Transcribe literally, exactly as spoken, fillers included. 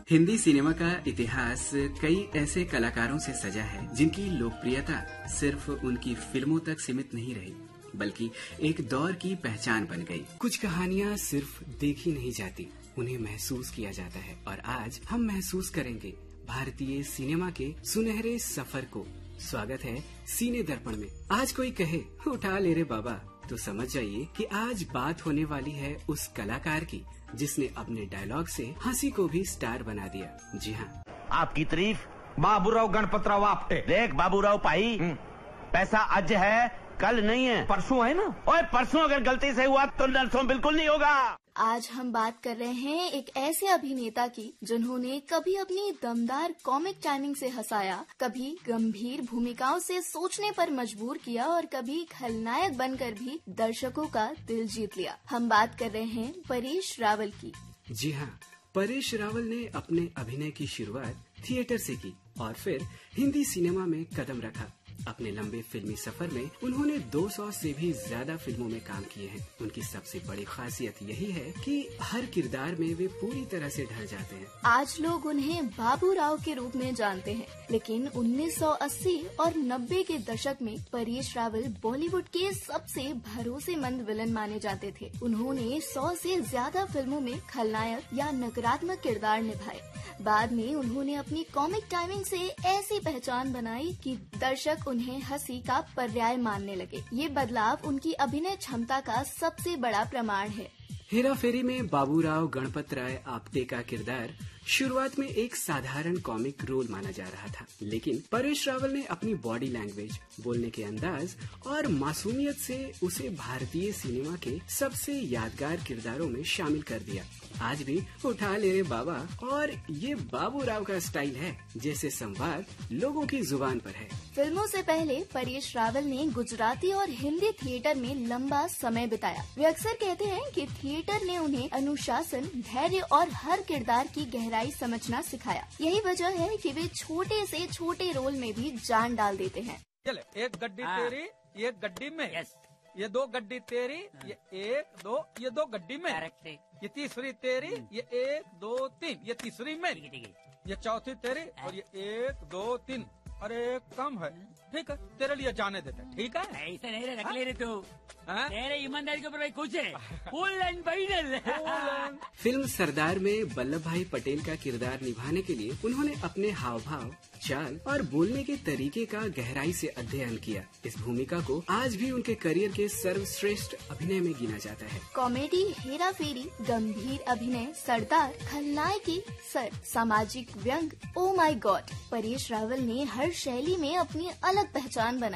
Hindi cinema का इतिहास कई ऐसे कलाकारों से सजा है जिनकी लोकप्रियता सिर्फ उनकी फिल्मों तक सीमित नहीं रही, बल्कि एक दौर की पहचान बन गई। कुछ कहानियाँ सिर्फ देखी नहीं जाती, उन्हें महसूस किया जाता है। और आज हम महसूस करेंगे भारतीय सिनेमा के सुनहरे सफर को। स्वागत है सीने दर्पण में। आज कोई कहे उठा ले रे बाबा, तो समझ जाइए कि आज बात होने वाली है उस कलाकार की जिसने अपने डायलॉग से हंसी को भी स्टार बना दिया। जी हाँ, आपकी तारीफ बाबूराव गणपतराव आपटे। देख बाबूराव भाई, पैसा आज है कल नहीं है, परसों है ना। और परसों अगर गलती से हुआ तो नरसों बिल्कुल नहीं होगा। आज हम बात कर रहे हैं एक ऐसे अभिनेता की जिन्होंने कभी अपनी दमदार कॉमिक टाइमिंग से हंसाया, कभी गंभीर भूमिकाओं से सोचने पर मजबूर किया और कभी खलनायक बनकर भी दर्शकों का दिल जीत लिया। हम बात कर रहे हैं परेश रावल की। जी हाँ, परेश रावल ने अपने अभिनय की शुरुआत थिएटर से की और फिर हिंदी सिनेमा में कदम रखा। अपने लंबे फिल्मी सफर में उन्होंने दो सौ से भी ज्यादा फिल्मों में काम किए हैं। उनकी सबसे बड़ी खासियत यही है कि हर किरदार में वे पूरी तरह से ढल जाते हैं। आज लोग उन्हें बाबू राव के रूप में जानते हैं, लेकिन उन्नीस सौ अस्सी और नब्बे के दशक में परेश रावल बॉलीवुड के सबसे भरोसेमंद विलन माने जाते थे। उन्होंने सौ से ज्यादा फिल्मों में खलनायक या नकारात्मक किरदार निभाए। बाद में उन्होंने अपनी कॉमिक टाइमिंग से ऐसी पहचान बनाई कि दर्शक उन्हें हंसी का पर्याय मानने लगे। ये बदलाव उनकी अभिनय क्षमता का सबसे बड़ा प्रमाण है। हेरा फेरी में बाबूराव गणपत राय आपटे का किरदार शुरुआत में एक साधारण कॉमिक रोल माना जा रहा था, लेकिन परेश रावल ने अपनी बॉडी लैंग्वेज, बोलने के अंदाज और मासूमियत से उसे भारतीय सिनेमा के सबसे यादगार किरदारों में शामिल कर दिया। आज भी उठा ले रे बाबा और ये बाबूराव का स्टाइल है, जैसे संवाद लोगों की जुबान पर है। फिल्मों से पहले परेश रावल ने गुजराती और हिंदी थिएटर में लंबा समय बिताया। वे अक्सर कहते हैं कि थिएटर ने उन्हें अनुशासन, धैर्य और हर किरदार की गहराई समझना सिखाया। यही वजह है कि वे छोटे से छोटे रोल में भी जान डाल देते हैं। चले, एक गड्डी तेरी, एक गड्डी में, ये दो गड्डी तेरी, ये एक दो, ये दो गड्डी में, ये तीसरी तेरी, ये एक दो तीन, ये तीसरी में, ये चौथी तेरी और ये एक दो तीन। अरे कम है, ठीक है, तेरे लिए जाने देते, ठीक है। ऐसे नहीं रख ले रे तू, तेरे ईमानदारी के ऊपर भाई खुश है। Full and final. फिल्म सरदार में वल्लभ भाई पटेल का किरदार निभाने के लिए उन्होंने अपने हाव भाव, चाल और बोलने के तरीके का गहराई से अध्ययन किया। इस भूमिका को आज भी उनके करियर के सर्वश्रेष्ठ अभिनय में गिना जाता है। कॉमेडी हेरा फेरी, गंभीर अभिनय सरदार, खलनायकी सर, सामाजिक व्यंग, oh my God, Paresh Rawal ने हर शैली में अपनी अलग पहचान बनाई।